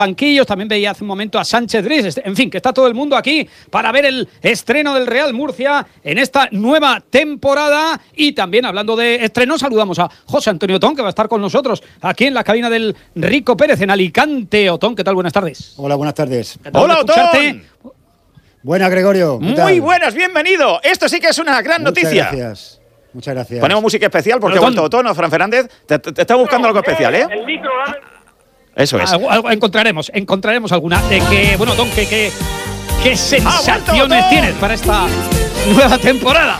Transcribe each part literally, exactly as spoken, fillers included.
banquillos, también veía hace un momento a Sánchez Dries, en fin, que está todo el mundo aquí para ver el estreno del Real Murcia en esta nueva temporada. Y también hablando de estreno, saludamos a José Antonio Otón, que va a estar con nosotros aquí en la cabina del Rico Pérez en Alicante. Otón, ¿qué tal? Buenas tardes. Hola, buenas tardes. Hola, Otón. Buenas, Gregorio. ¿Qué Muy tal? buenas, bienvenido. Esto sí que es una gran Muchas noticia. Gracias. Muchas gracias. Ponemos música especial porque ha vuelto Otón o Fran Fernández. Te, te, te está buscando algo especial, ¿eh? El micro, Eso es. Algo, algo encontraremos, encontraremos alguna. De que, bueno, Otón, ¿qué, qué, qué sensaciones tienes para esta nueva temporada?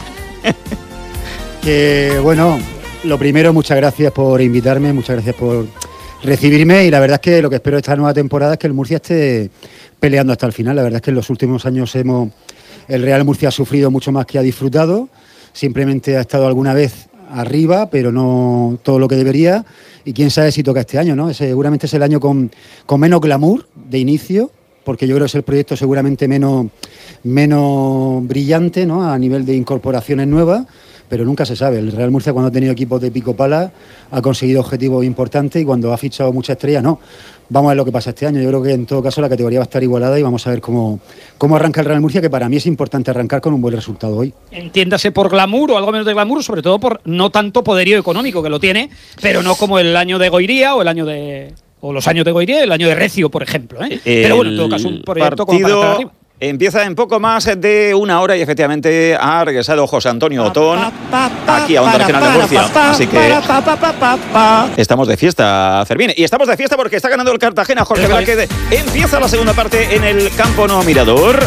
Que, bueno, lo primero, muchas gracias por invitarme, muchas gracias por recibirme, y la verdad es que lo que espero de esta nueva temporada es que el Murcia esté peleando hasta el final. La verdad es que en los últimos años hemos el Real Murcia ha sufrido mucho más que ha disfrutado. Simplemente ha estado alguna vez arriba, pero no todo lo que debería, y quién sabe si toca este año, ¿no? Seguramente es el año con, con menos glamour de inicio, porque yo creo que es el proyecto seguramente menos, menos brillante, ¿no? A nivel de incorporaciones nuevas, pero nunca se sabe. El Real Murcia, cuando ha tenido equipos de pico pala, ha conseguido objetivos importantes, y cuando ha fichado muchas estrellas, no. Vamos a ver lo que pasa este año. Yo creo que en todo caso la categoría va a estar igualada, y vamos a ver cómo, cómo arranca el Real Murcia, que para mí es importante arrancar con un buen resultado hoy. Entiéndase por glamour o algo menos de glamour, sobre todo por no tanto poderío económico, que lo tiene, pero no como el año de Goiría o el año de o los años de Goiría, el año de Recio, por ejemplo, ¿eh? Pero bueno, en todo caso un proyecto como para estar arriba. Empieza en poco más de una hora y efectivamente ha regresado José Antonio Otón aquí a Onda Regional de Murcia. Así que estamos de fiesta, Fermín. Y estamos de fiesta porque está ganando el Cartagena. Jorge Velázquez empieza la segunda parte en el Campo Nou Mirador.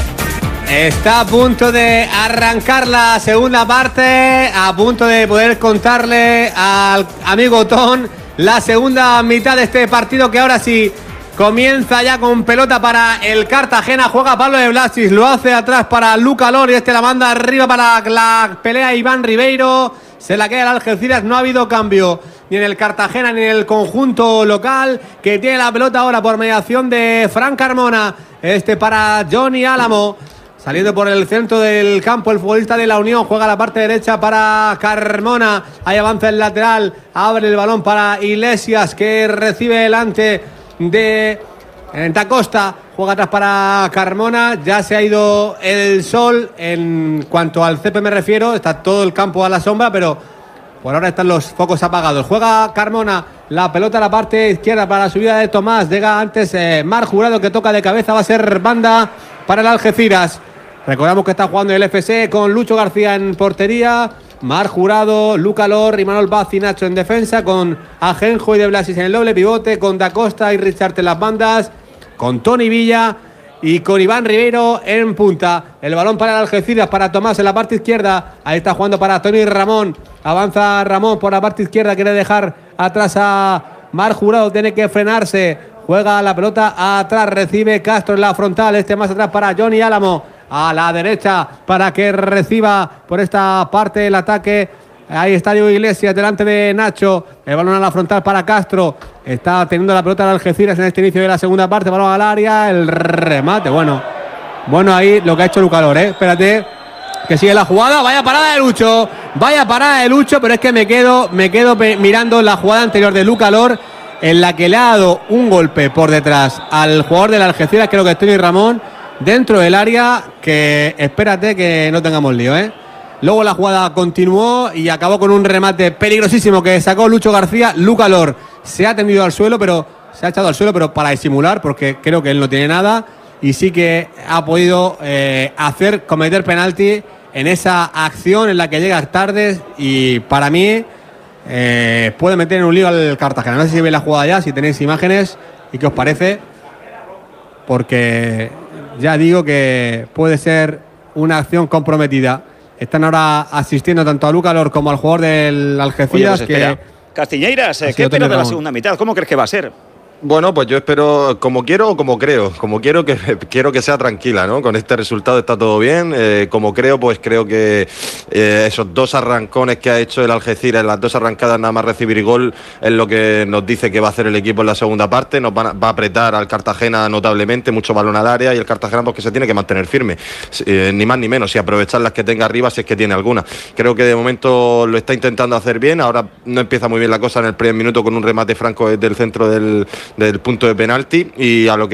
Está a punto de arrancar la segunda parte, a punto de poder contarle al amigo Otón la segunda mitad de este partido, que ahora sí comienza ya con pelota para el Cartagena. Juega Pablo de Blasis, lo hace atrás para Luca Lor, y este la manda arriba para la pelea Iván Ribeiro. Se la queda el Algeciras. No ha habido cambio ni en el Cartagena ni en el conjunto local, que tiene la pelota ahora por mediación de Fran Carmona. Este para Johnny Álamo, saliendo por el centro del campo el futbolista de la Unión. Juega la parte derecha para Carmona. Ahí avanza el lateral. Abre el balón para Iglesias, que recibe delante de Da Costa. Juega atrás para Carmona. Ya se ha ido el sol. En cuanto al césped me refiero, está todo el campo a la sombra, pero por ahora están los focos apagados. Juega Carmona, la pelota a la parte izquierda para la subida de Tomás. Llega antes eh, Mar Jurado, que toca de cabeza. Va a ser banda para el Algeciras. Recordamos que está jugando el F C con Lucho García en portería, Mar Jurado, Luca Lor, Imanol Vaz y Nacho en defensa, con Ajenjo y De Blasis en el doble pivote, con Da Costa y Richard en las bandas, con Tony Villa y con Iván Ribeiro en punta. El balón para el Algeciras, para Tomás en la parte izquierda. Ahí está jugando para Tony Ramón. Avanza Ramón por la parte izquierda, quiere dejar atrás a Mar Jurado, tiene que frenarse. Juega la pelota atrás, recibe Castro en la frontal. Este más atrás para Johnny Álamo. A la derecha para que reciba por esta parte el ataque. Ahí está Diego Iglesias delante de Nacho. El balón a la frontal para Castro. Está teniendo la pelota al Algeciras en este inicio de la segunda parte. Balón al área. El remate. Bueno, bueno ahí lo que ha hecho Luca Lor, ¿eh? Espérate, que sigue la jugada. Vaya parada de Lucho. Vaya parada de Lucho. Pero es que me quedo, me quedo mirando la jugada anterior de Luca Lor, en la que le ha dado un golpe por detrás al jugador del Algeciras, creo que es Tony Ramón, dentro del área, que espérate que no tengamos lío, ¿eh? Luego la jugada continuó y acabó con un remate peligrosísimo que sacó Lucho García. Luca Lor se ha tendido al suelo, pero se ha echado al suelo, pero para disimular, porque creo que él no tiene nada, y sí que ha podido eh, hacer cometer penalti en esa acción en la que llega tarde, y para mí eh, puede meter en un lío al Cartagena. No sé si veis la jugada ya, si tenéis imágenes, y qué os parece, porque ya digo que puede ser una acción comprometida. Están ahora asistiendo tanto a Luca Lor como al jugador del Algeciras. Oye, pues que Castiñeiras, ¿qué esperas de la segunda mitad? ¿Cómo crees que va a ser? Bueno, pues yo espero, como quiero o como creo, como quiero que quiero que sea tranquila, ¿no? Con este resultado está todo bien, eh, como creo, pues creo que eh, esos dos arrancones que ha hecho el Algeciras, las dos arrancadas nada más recibir gol, es lo que nos dice que va a hacer el equipo en la segunda parte. Nos van a, va a apretar al Cartagena notablemente, mucho balón al área, y el Cartagena pues que se tiene que mantener firme, eh, ni más ni menos, y aprovechar las que tenga arriba si es que tiene alguna. Creo que de momento lo está intentando hacer bien. Ahora no empieza muy bien la cosa en el primer minuto con un remate franco desde el centro del del punto de penalti y a lo que